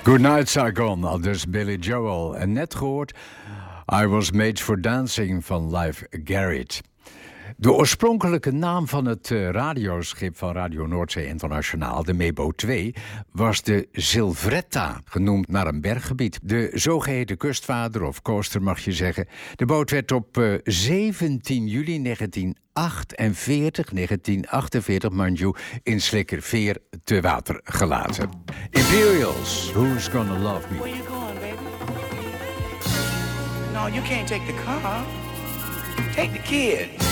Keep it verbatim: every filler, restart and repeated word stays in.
Good Night Saigon, al dus Billy Joel. En net gehoord I Was Made for Dancing van Live Garrett. De oorspronkelijke naam van het uh, radioschip van Radio Noordzee Internationaal, de Mebo twee, was de Silvretta, genoemd naar een berggebied. De zogeheten kustvader, of coaster mag je zeggen. De boot werd op uh, zeventien juli negentien achtenveertig, negentien achtenveertig, manju, in Slikkerveer te water gelaten. Imperials, Who's Gonna Love Me? Where you going, baby? No, you can't take the car. Take the kid.